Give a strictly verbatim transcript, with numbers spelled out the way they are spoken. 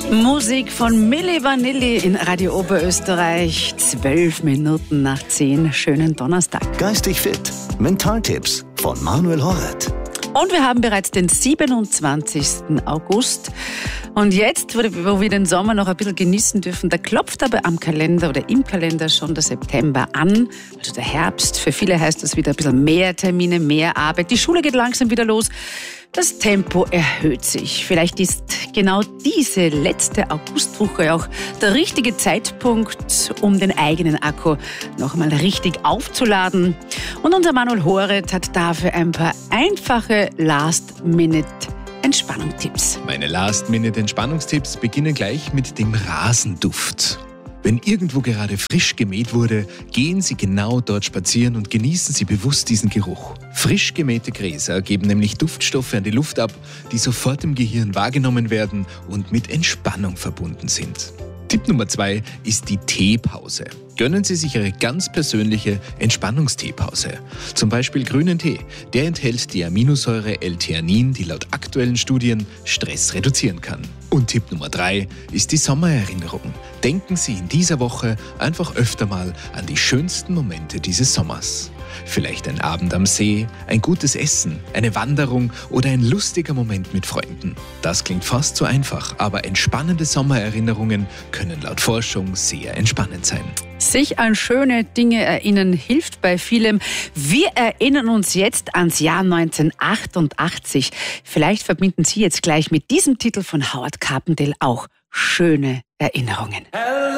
Musik von Milli Vanilli in Radio Oberösterreich. Zwölf Minuten nach zehn. Schönen Donnerstag. Geistig fit. Mentaltipps von Manuel Horret. Und wir haben bereits den siebenundzwanzigsten August. Und jetzt, wo wir den Sommer noch ein bisschen genießen dürfen, da klopft aber am Kalender oder im Kalender schon der September an. Also der Herbst. Für viele heißt das wieder ein bisschen mehr Termine, mehr Arbeit. Die Schule geht langsam wieder los. Das Tempo erhöht sich. Vielleicht ist genau diese letzte Augustwoche auch der richtige Zeitpunkt, um den eigenen Akku noch einmal richtig aufzuladen. Und unser Manuel Horret hat dafür ein paar einfache Last-Minute-Entspannungstipps. Meine Last-Minute-Entspannungstipps beginnen gleich mit dem Rasenduft. Wenn irgendwo gerade frisch gemäht wurde, gehen Sie genau dort spazieren und genießen Sie bewusst diesen Geruch. Frisch gemähte Gräser geben nämlich Duftstoffe an die Luft ab, die sofort im Gehirn wahrgenommen werden und mit Entspannung verbunden sind. Tipp Nummer zwei ist die Teepause. Gönnen Sie sich Ihre ganz persönliche Entspannungsteepause. Zum Beispiel grünen Tee. Der enthält die Aminosäure L-Theanin, die laut aktuellen Studien Stress reduzieren kann. Und Tipp Nummer drei ist die Sommererinnerung. Denken Sie in dieser Woche einfach öfter mal an die schönsten Momente dieses Sommers. Vielleicht ein Abend am See, ein gutes Essen, eine Wanderung oder ein lustiger Moment mit Freunden. Das klingt fast zu einfach, aber entspannende Sommererinnerungen können laut Forschung sehr entspannend sein. Sich an schöne Dinge erinnern hilft bei vielem. Wir erinnern uns jetzt ans Jahr neunzehnhundertachtundachtzig. Vielleicht verbinden Sie jetzt gleich mit diesem Titel von Howard Carpendale auch schöne Erinnerungen.